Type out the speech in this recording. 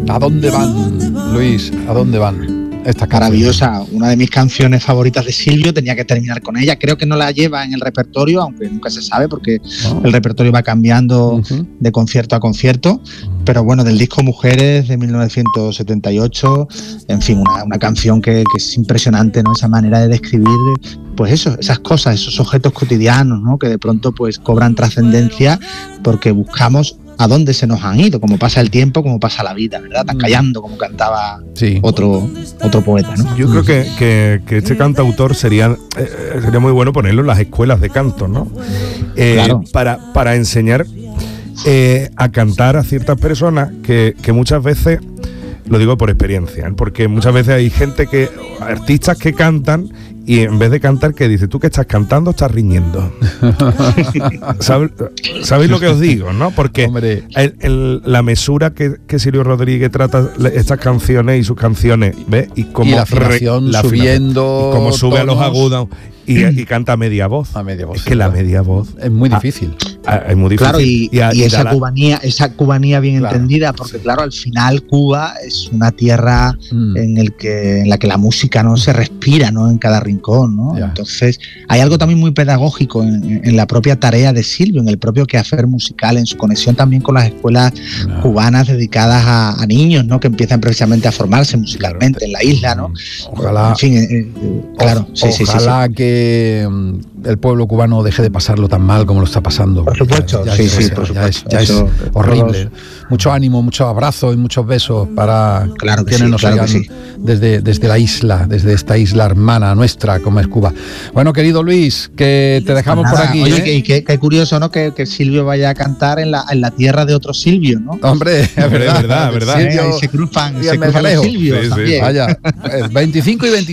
¿A dónde van, Luis? ¿A dónde van? Maravillosa, una de mis canciones favoritas de Silvio, tenía que terminar con ella. Creo que no la lleva en el repertorio, aunque nunca se sabe porque el repertorio va cambiando de concierto a concierto, pero bueno, del disco Mujeres de 1978, en fin, una canción que es impresionante, ¿no? Esa manera de describir, pues eso, esas cosas, esos objetos cotidianos, ¿no? Que de pronto pues cobran trascendencia porque buscamos a dónde se nos han ido, como pasa el tiempo, como pasa la vida, ¿verdad? Están callando, como cantaba otro poeta, ¿no? Yo creo que este cantautor sería muy bueno ponerlo en las escuelas de canto, ¿no? Claro. Para enseñar a cantar a ciertas personas que muchas veces, lo digo por experiencia, ¿eh? Porque muchas veces hay artistas que cantan y en vez de cantar, que dice, tú que estás cantando, estás riñendo. ¿Sabéis lo que os digo, no? Porque la mesura que Silvio Rodríguez trata estas canciones y sus canciones, ¿ves? Y como la afinación subiendo, y como sube a los agudos y canta a media voz. A media voz. Es que la media voz es muy difícil. Es muy difícil. Claro, y esa cubanía bien entendida, porque claro, al final Cuba es una tierra en la que la música no se respira, ¿no? En cada rincón, ¿no? Entonces hay algo también muy pedagógico en la propia tarea de Silvio, en el propio quehacer musical, en su conexión también con las escuelas cubanas dedicadas a niños, ¿no? Que empiezan precisamente a formarse musicalmente en la isla, ¿no? Ojalá, en fin, claro, ojalá que el pueblo cubano deje de pasarlo tan mal como lo está pasando. Por supuesto, por supuesto. Ya es horrible. Mucho ánimo, muchos abrazos y muchos besos para quienes nos oigan desde la isla, desde esta isla hermana nuestra como es Cuba. Bueno, querido Luis, que te dejamos por aquí. Oye, y qué curioso, ¿no? Que Silvio vaya a cantar en la tierra de otro Silvio, ¿no? Hombre, es verdad. verdad. Silvio, se cruzan los Silvios también. Sí. Vaya, 25 y 25.